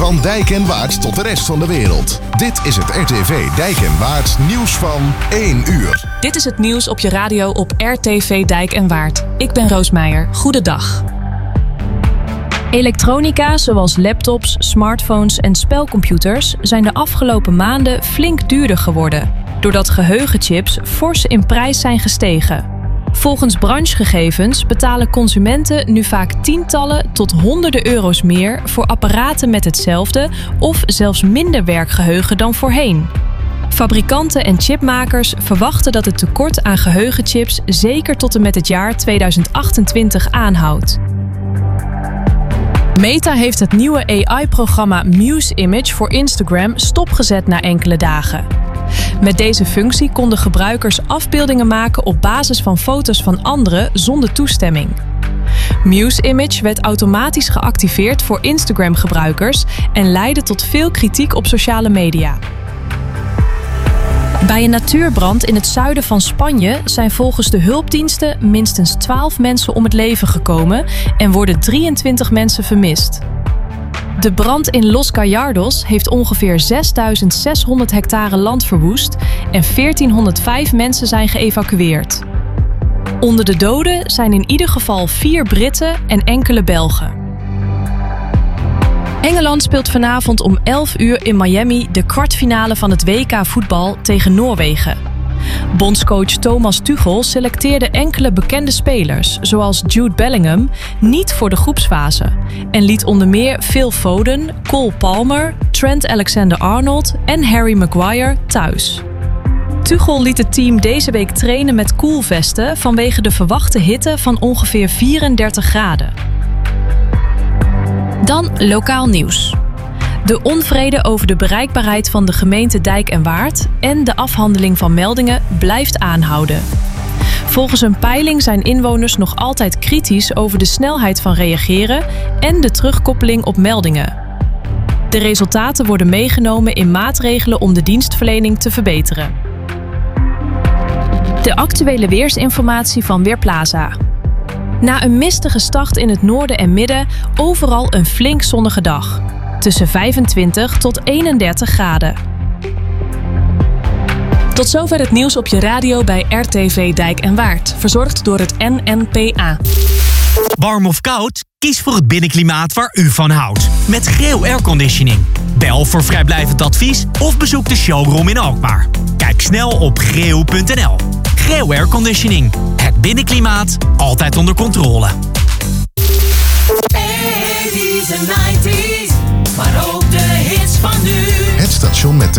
Van Dijk en Waard tot de rest van de wereld. Dit is het RTV Dijk en Waard nieuws van 1 uur. Dit is het nieuws op je radio op RTV Dijk en Waard. Ik ben Roos Meijer. Goedendag. Elektronica zoals laptops, smartphones en spelcomputers zijn de afgelopen maanden flink duurder geworden, doordat geheugenchips fors in prijs zijn gestegen. Volgens branchegegevens betalen consumenten nu vaak tientallen tot honderden euro's meer voor apparaten met hetzelfde of zelfs minder werkgeheugen dan voorheen. Fabrikanten en chipmakers verwachten dat het tekort aan geheugenchips zeker tot en met het jaar 2028 aanhoudt. Meta heeft het nieuwe AI-programma Muse Image voor Instagram stopgezet na enkele dagen. Met deze functie konden gebruikers afbeeldingen maken op basis van foto's van anderen zonder toestemming. Muse Image werd automatisch geactiveerd voor Instagram-gebruikers en leidde tot veel kritiek op sociale media. Bij een natuurbrand in het zuiden van Spanje zijn volgens de hulpdiensten minstens 12 mensen om het leven gekomen en worden 23 mensen vermist. De brand in Los Gallardos heeft ongeveer 6.600 hectare land verwoest en 1405 mensen zijn geëvacueerd. Onder de doden zijn in ieder geval 4 Britten en enkele Belgen. Engeland speelt vanavond om 11 uur in Miami de kwartfinale van het WK voetbal tegen Noorwegen. Bondscoach Thomas Tuchel selecteerde enkele bekende spelers, zoals Jude Bellingham, niet voor de groepsfase en liet onder meer Phil Foden, Cole Palmer, Trent Alexander-Arnold en Harry Maguire thuis. Tuchel liet het team deze week trainen met koelvesten vanwege de verwachte hitte van ongeveer 34 graden. Dan lokaal nieuws. De onvrede over de bereikbaarheid van de gemeente Dijk en Waard en de afhandeling van meldingen blijft aanhouden. Volgens een peiling zijn inwoners nog altijd kritisch over de snelheid van reageren en de terugkoppeling op meldingen. De resultaten worden meegenomen in maatregelen om de dienstverlening te verbeteren. De actuele weersinformatie van Weerplaza. Na een mistige start in het noorden en midden overal een flink zonnige dag. Tussen 25 tot 31 graden. Tot zover het nieuws op je radio bij RTV Dijk en Waard. Verzorgd door het NNPA. Warm of koud? Kies voor het binnenklimaat waar u van houdt. Met Greo Airconditioning. Bel voor vrijblijvend advies of bezoek de showroom in Alkmaar. Kijk snel op greo.nl. Greo Airconditioning. Het binnenklimaat altijd onder controle. 80s en 90s, maar ook de hits van nu. Het station met de